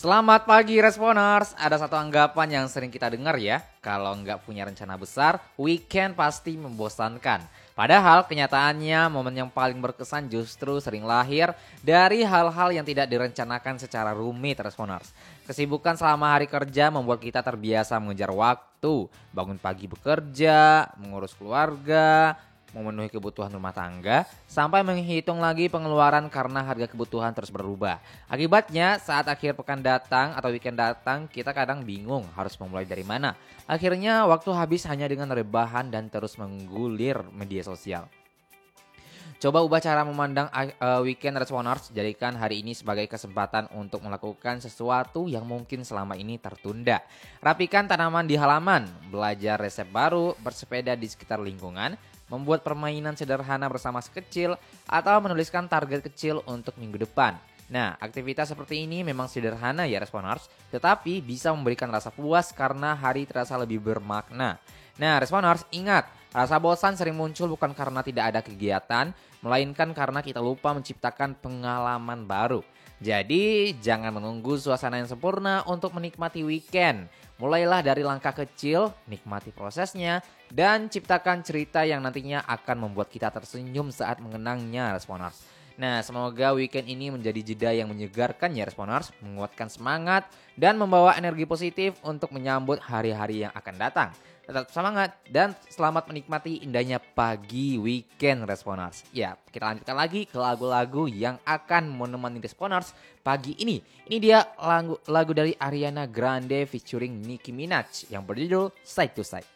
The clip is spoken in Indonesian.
Selamat pagi Responers. Ada satu anggapan yang sering kita dengar ya. Kalau nggak punya rencana besar, weekend pasti membosankan. Padahal kenyataannya momen yang paling berkesan justru sering lahir dari hal-hal yang tidak direncanakan secara rumit Responers. Kesibukan selama hari kerja membuat kita terbiasa mengejar waktu. Bangun pagi bekerja, mengurus keluarga, memenuhi kebutuhan rumah tangga, sampai menghitung lagi pengeluaran karena harga kebutuhan terus berubah. Akibatnya saat akhir pekan datang atau weekend datang, kita kadang bingung harus memulai dari mana. Akhirnya waktu habis hanya dengan rebahan dan terus menggulir media sosial. Coba ubah cara memandang weekend Responers, jadikan hari ini sebagai kesempatan untuk melakukan sesuatu yang mungkin selama ini tertunda. Rapikan tanaman di halaman, belajar resep baru, bersepeda di sekitar lingkungan, membuat permainan sederhana bersama sekecil, atau menuliskan target kecil untuk minggu depan. Nah, aktivitas seperti ini memang sederhana ya Responers, tetapi bisa memberikan rasa puas karena hari terasa lebih bermakna. Nah, Responers, ingat, rasa bosan sering muncul bukan karena tidak ada kegiatan, melainkan karena kita lupa menciptakan pengalaman baru. Jadi, jangan menunggu suasana yang sempurna untuk menikmati weekend. Mulailah dari langkah kecil, nikmati prosesnya, dan ciptakan cerita yang nantinya akan membuat kita tersenyum saat mengenangnya, Responers. Nah, semoga weekend ini menjadi jeda yang menyegarkan ya Responers, menguatkan semangat, dan membawa energi positif untuk menyambut hari-hari yang akan datang. Tetap semangat dan selamat menikmati indahnya pagi weekend Responers. Ya, kita lanjutkan lagi ke lagu-lagu yang akan menemani Responers pagi ini. Ini dia lagu dari Ariana Grande featuring Nicki Minaj yang berjudul Side to Side.